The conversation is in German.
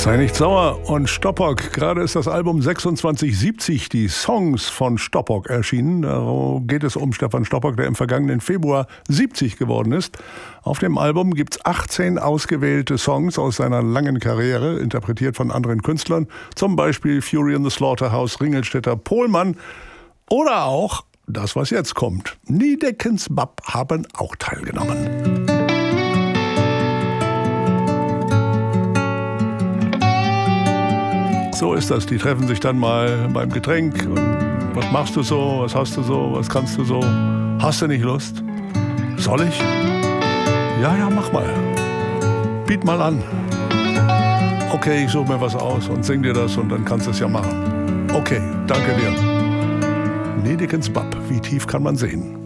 Sei nicht sauer und Stoppock. Gerade ist das Album 2670, die Songs von Stoppock, erschienen. Da geht es um Stefan Stoppock, der im vergangenen Februar 70 geworden ist. Auf dem Album gibt es 18 ausgewählte Songs aus seiner langen Karriere, interpretiert von anderen Künstlern. Zum Beispiel Fury in the Slaughterhouse, Ringelstetter, Pohlmann oder auch das, was jetzt kommt. Niedeckens Bab haben auch teilgenommen. So ist das, die treffen sich dann mal beim Getränk und was machst du so, was hast du so, was kannst du so, hast du nicht Lust? Soll ich? Ja, mach mal. Biet mal an. Okay, ich suche mir was aus und sing dir das und dann kannst du es ja machen. Okay, danke dir. Niedeckens Bab, wie tief kann man sehen?